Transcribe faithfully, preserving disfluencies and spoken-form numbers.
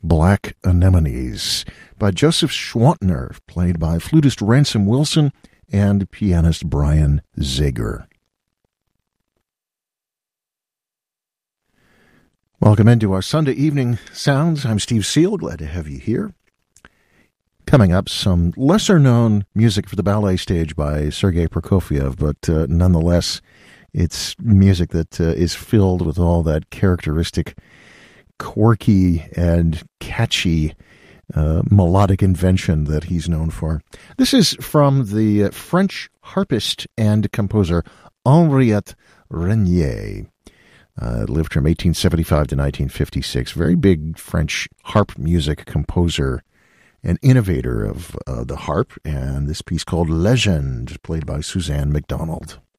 Black Anemones by Joseph Schwantner, played by flutist Ransom Wilson and pianist Brian Zager. Welcome into our Sunday Evening Sounds. I'm Steve Seal, glad to have you here. Coming up, some lesser-known music for the ballet stage by Sergei Prokofiev, but uh, nonetheless, it's music that uh, is filled with all that characteristic, quirky, and catchy uh, melodic invention that he's known for. This is from the uh, French harpist and composer Henriette Renier. Uh, lived from eighteen seventy-five to nineteen fifty-six. Very big French harp music composer and innovator of uh, the harp, and this piece called Legend, played by Suzanne MacDonald.